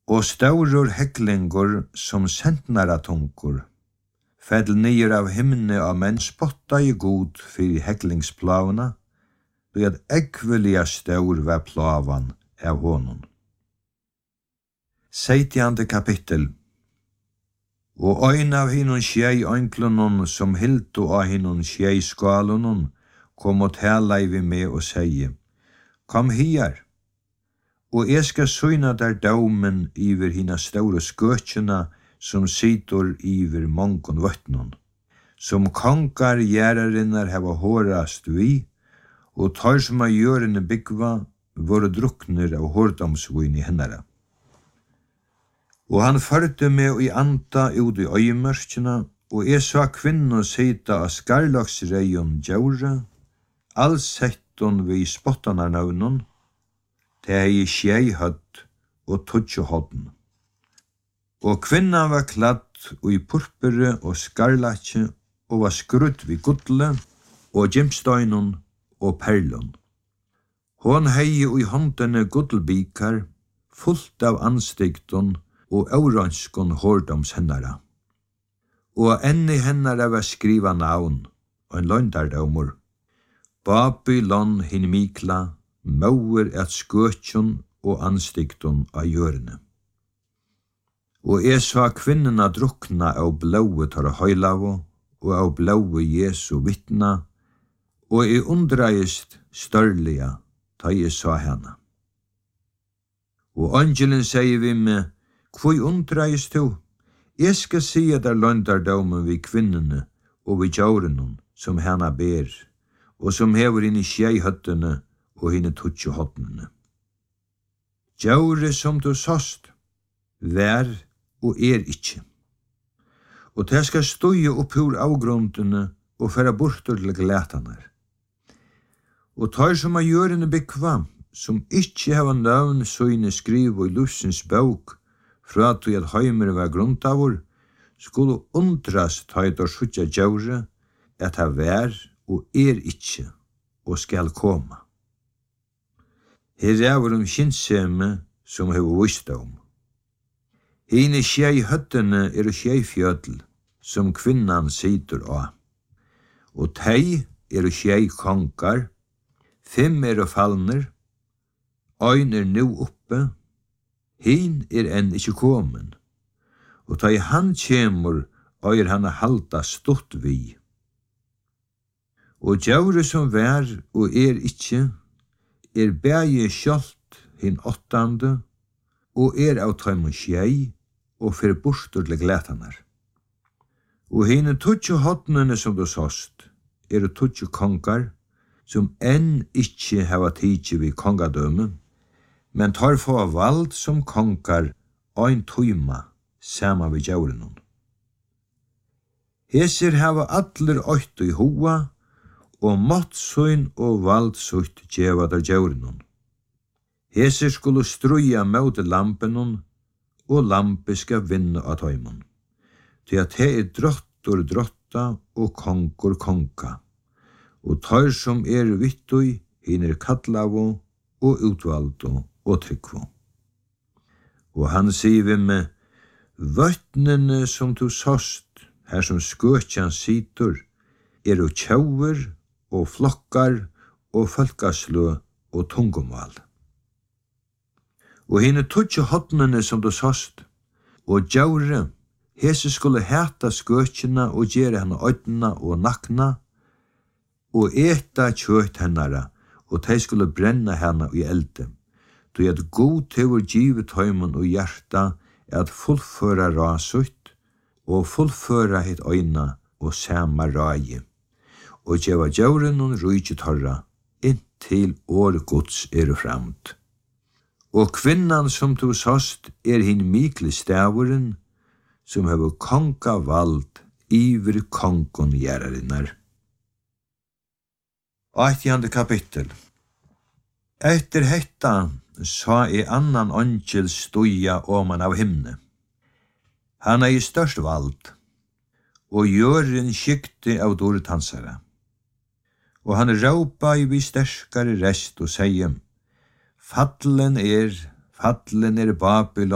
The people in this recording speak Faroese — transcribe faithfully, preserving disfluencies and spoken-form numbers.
og staurur heklingur som sentnara tungur, fell nyer av himne av menn spotta i god fyrir heklingsplavna, og at ekvelia staur var plavan av honom. Seitjande kapittel. Og ein av hinon sjei ønklunon som hildu av hinon sjei skalunon kom og tala vi med og seie, kom hier, og jeg skal syna der daumen iver hina store skøtjena som sitter iver mongon vøtnon, som kongar gjerrarinnar heva hårast vi, og tar som av gjørende byggva våre drukner av hårdomsvin i hennara. Og han førte meg i anta ut i øyemørkjena, og jeg sa kvinno sita av skarlagsreion djaure, all setton vi spottanar navnon, det hei sjei hødd og tutsjo hodden. Og kvinna var kladd i purpure og skarlatje, og var skrudd vi gudle, og gimstøynon og perlon. Hon hei i håndene gudlbikar, fullt av anstigton og auranskon hårdoms hennara. Og enn i hennara var skriva navn, og en løgndardomur. Babylon hin mikla, mauer et skøtjon og anstigton av gjørene. Og jeg sa kvinnena drukna av blåe tar høylavo, og av blåe Jesu vittna, og jeg undreist størliga, ta jeg sa henne. Og angelen sier vi med, hvor undreist du? Jeg skal si der løndardomen vi kvinnene og vi djaurenon som henne ber, og som hever inn i skjeihøttene og henne tutsjo hodnene. Djaure som du sost, vær og er ikkje. Og det skal støye opp ur avgrundene og færa bortur til glætanar. Og tar som av gjørende bekvam, som ikkje hava navn søyne skriv i lusens bok, fra at at heimer var grundavur, skulle undrast høydor sutja djaure, at ha vær og er ikkje, og skal koma. Her er um kinnseme som hever visdom. Hine sjei høttene er sjei fjødl, som kvinnan sitter av. Og tei er sjei kongar, fem er fallner, ein er nu oppe, hin er enn ikkje komen, og ta i han kjemur, øyer han a halda stort vi. Og djaure som vær og er ikkje, er bæje skjolt hin åttande, og er av tøymon sjei, og fyr bortur til glætanar. Og hine tutsjo hodnene som du sost, er tutsjo kongar, som enn ikkje hava tidsi vi kongadøme, men tar få vald som kongar ein tøyma sama vi djaurenon. Hesir hava allir oitt i hoa, og måttsøyn og valdsutt djeva der djaurenon. Hesir skulle struja møte lampenon, og lampe skal vinna av tøymon. Til at he er drottur drotta og kongur konka, og tar som er vittui, hin er kallavo og utvaldo og tryggvo. Og han sier vi med, vøtnene som du sost, her som skøtjan situr, er og tjauver og flokkar og folkaslø og tungumal. Og hine tutsjo hodnene som du sost, og djaure, hese skulle heta skøtjena og gjere henne øydna og nakna, og eta kjøtt hennara, og de skulle brenna henne i elde. Du at god tevur givet høymon og hjarta at fullføra rasutt, og fullføra hitt øyna og sama rai, og djeva djaurenon rujtje torra, inntil år gods er framt. Og kvinnan som du sost er hin mikle stavuren, som hever konga vald iver kongon gjerrarinnar. Åttjande kapittel. Etter hetta sa i annan angel stoja oman av himne. Han er i størst vald, og gjøren skykte av dortansara. Og han råpa i vi sterskare rest og seie, fallen er, fallen er Babylon,